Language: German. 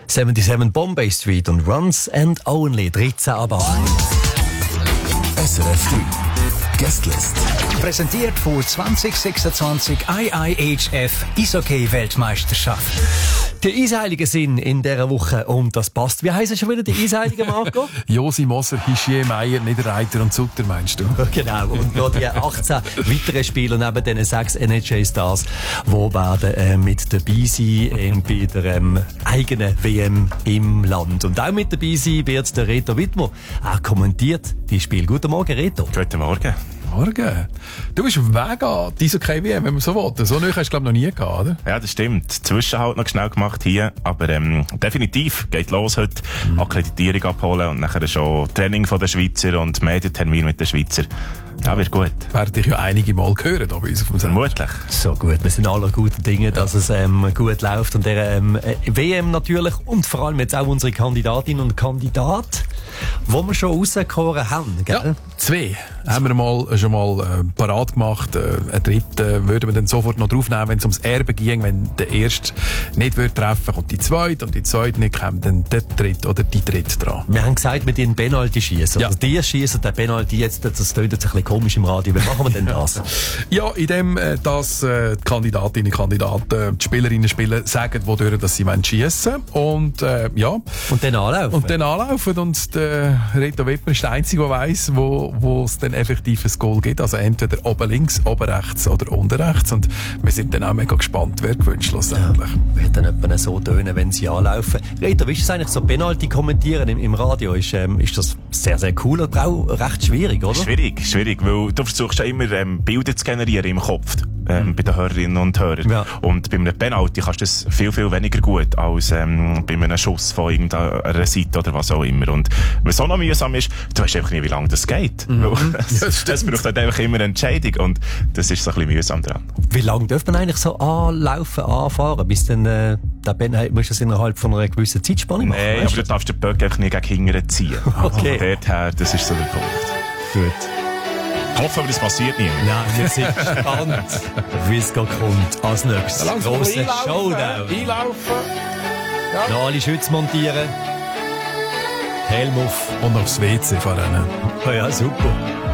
77 Bombay Street und Runs and Only 13 ab 8. SRF 3 Guestlist. Präsentiert von 2026 IIHF Eishockey-Weltmeisterschaft. Die Eisheiligen sind in dieser Woche und das passt. Wie heisst es schon wieder, die Eisheiligen, Marco? Josi Moser, Hischier, Meier, Niederreiter und Sutter, meinst du? Genau. Und noch die 18 weiteren Spieler neben diesen 6 NHL-Stars, die werden mit dabei sein bei der eigenen WM im Land. Und auch mit dabei sein wird der Reto Wittmer. Er kommentiert die Spiele. Guten Morgen, Reto. Guten Morgen. Morgen. Du bist auf dem Weg an die Eishockey-WM, wenn man so will. So nahe hast du, glaube ich, noch nie gehabt, oder? Ja, das stimmt. Zwischenhalt noch schnell gemacht hier, aber definitiv geht los heute. Akkreditierung abholen und nachher schon Training von den Schweizer und Medientermin mit den Schweizer. Ja, wird gut. Werden dich ja einige Mal hören hier bei uns auf dem Sender. Vermutlich. So gut, wir sind alle guten Dinge, dass es gut läuft und der WM natürlich und vor allem jetzt auch unsere Kandidatinnen und Kandidaten, die wir schon rausgehauen haben, gell? Ja, 2 haben wir schon mal parat gemacht. Einen dritten würden wir dann sofort noch draufnehmen, wenn es ums Erbe ging. Wenn der erste nicht wird treffen, kommt die zweite und die zweite nicht, kommt dann der dritte oder die dritte dran. Wir haben gesagt, wir den Penalty schießen. Ja. Also die schießen den Penalty jetzt, das klingt jetzt ein bisschen komisch im Radio. Wie machen wir denn das? Ja, indem dass die Kandidatinnen und Kandidaten, die Spielerinnen und Spieler sagen, wodurch dass sie schiessen wollen. Und ja. Und dann anlaufen. Und dann anlaufen. Und der Reto Wittmer ist der Einzige, der weiss, wo es dann effektiv ein Goal gibt. Also entweder oben links, oben rechts oder unten rechts. Und wir sind dann auch mega gespannt, wer gewinnt schlussendlich. Ja, wird dann etwa so tönen, wenn sie anlaufen. Reto, wie ist es eigentlich so Penalty kommentieren im Radio? Ist das sehr, sehr cool, aber auch recht schwierig, oder? Schwierig, weil du versuchst ja immer Bilder zu generieren im Kopf. Bei den Hörerinnen und Hörern. Ja. Und bei einem Penalty kannst du das viel, viel weniger gut als bei einem Schuss von irgendeiner Seite oder was auch immer. Und was so noch mühsam ist, du weißt einfach nicht, wie lange das geht. Es braucht halt einfach immer eine Entscheidung und das ist so ein bisschen mühsam dran. Wie lange dürfte man eigentlich so anfahren, bis dann der Penalty, musst du das innerhalb von einer gewissen Zeitspanne machen? Nein, aber du darfst den Böck einfach nicht gegen hinten ziehen. Okay. Von dort her, das ist so der Punkt. Gut. Ich hoffe aber, das passiert nicht. Nein, wir sind gespannt, wie es kommt als nächstes. Großer Showdown. Einlaufen. Ja. Noch alle Schütze montieren. Helm auf. Und aufs WC fahren. Oh ja, super.